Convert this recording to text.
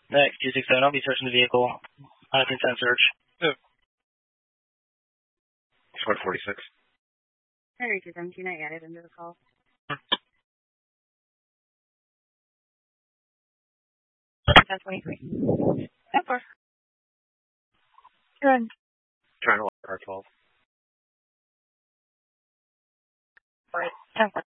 Next, 267, I'll be searching the vehicle on a consent search. Yeah. Short 46. Harry 217, I added into the call. That's 23. Of course. Good. Trying to lock R12. Right.